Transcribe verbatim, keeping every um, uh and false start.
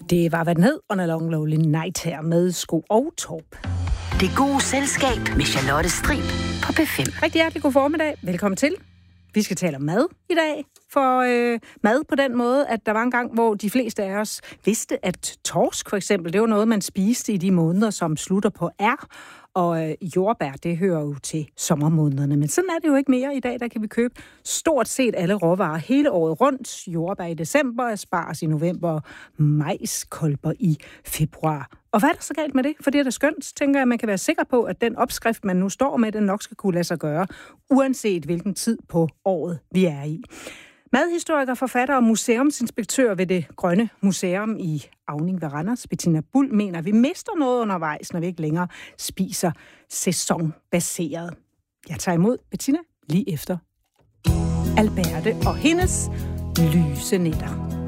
Det var, hvad den hed, On a Long Lonely Night her med Sko og Torp. Det gode selskab med Charlotte Strib på P fem. Rigtig hjertelig god formiddag. Velkommen til. Vi skal tale om mad i dag. For øh, mad på den måde, at der var en gang, hvor de fleste af os vidste, at torsk for eksempel, det var noget, man spiste i de måneder, som slutter på R. Og øh, jordbær, det hører jo til sommermånederne. Men sådan er det jo ikke mere. I dag, der kan vi købe stort set alle råvarer hele året rundt. Jordbær i december, asparges i november, majskolber i februar. Og hvad er der så galt med det? For det er da skønt, tænker jeg, at man kan være sikker på, at den opskrift, man nu står med, den nok skal kunne lade sig gøre, uanset hvilken tid på året vi er i. Madhistoriker, forfatter og museumsinspektør ved Det Grønne Museum i Auning ved Randers, Bettina Bull, mener, at vi mister noget undervejs, når vi ikke længere spiser sæsonbaseret. Jeg tager imod Bettina lige efter Alberte og hendes lyse nætter.